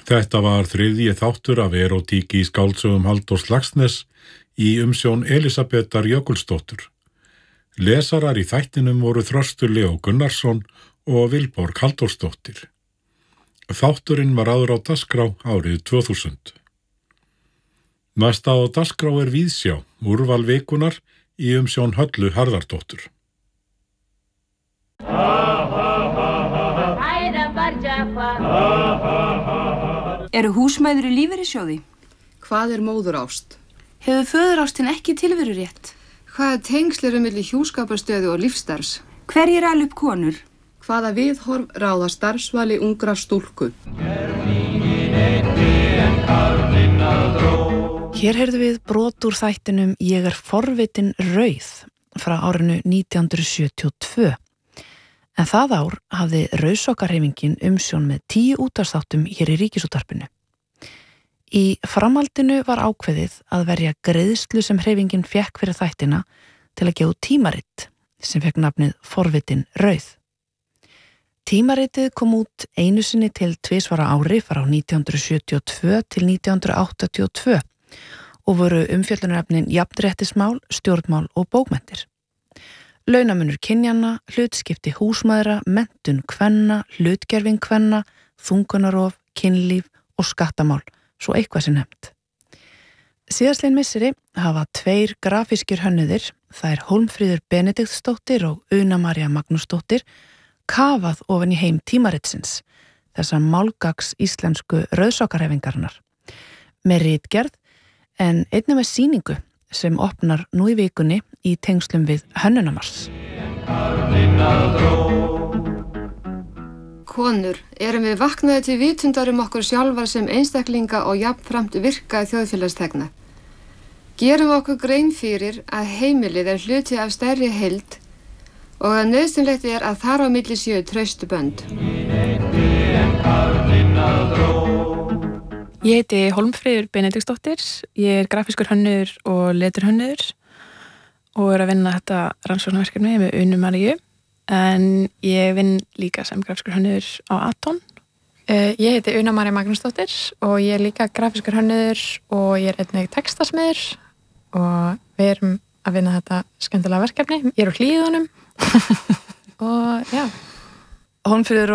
Þetta var þriðji þáttur af erótík í skáldsögum Halldórs Laxness í umsjón Elísabetar Jökulsdóttur. Lesarar í þættinum voru Þröstur Leó Gunnarsson og Vilborg Halldórsdóttir. Þátturinn var áður á dagskrá árið 2000. Næsta á dagskrá er Víðsjá, úrval vikunar í umsjón Höllu Harðardóttur. Eru húsmæður í lífeyrissjóði? Hvað er móðurást? Hefur föðurástin ekki tilverurétt? Hvaða tengsl eru milli hjúskaparstöðu og lífsstarfs? Hverjir ala upp konur? Hvaða viðhorf ráða starfsvali ungrar stúlku? Hér heyrðum við brot úr þættinum Ég er forvitin rauð frá árinu 1972. En það ár hafði Rauðsokkahreyfingin umsjón með 10 útvarpsþáttum hér í Ríkisútvarpinu. Í framhaldinu var ákveðið að verja greiðslu sem hreyfingin fékk fyrir þættina til að gefa út tímarit sem fékk nafnið Forvitin rauð. Tímaritið kom út einu sinni til 2 ári frá 1972 til 1982 og voru umfjöllunarefnin jafnréttismál, stjórnmál og bókmenntir. Launamunur kynjanna, hlutskipti húsmæðra, menntun kvenna, hlutgerfing kvenna, þungunarof, kynlíf og skattamál, svo eitthvað sem nefnt. Síðastliðin misseri hafa 2 grafískir hönnuðir, það er Hólmfríður Benediktsdóttir og Una María Magnúsdóttir, kafað ofan í heim tímaritsins, þessa málgags íslensku Rauðsokkahreyfingarinnar, með ritgerð en einnig með sýningu sem opnar nú í vikunni í tengslum við Hönnunarmars. Konur, erum við vaknaði til vitundar okkur sjálfar sem einstaklinga og jafnframt virka í þjóðfélagsþegna. Gerum okkur grein fyrir að heimilið er hluti af stærri heild og að nauðsynlegt er að þar á milli séu traustu bönd. Ég heiti Hólmfríður Benediktsdóttir, ég er grafískur hönnuður og leturhönnuður og er að vinna þetta rannsóknarverkefni með Unu Maríu, en ég vinn líka sem grafískur hönnuður á Aton. Ég heiti Una María Magnúsdóttir og ég er líka grafískur hönnuður og ég er einnig textasmiður og við erum að vinna þetta skemmtilega verkefni. Ég er á Hlíðunum og já. Hólmfríður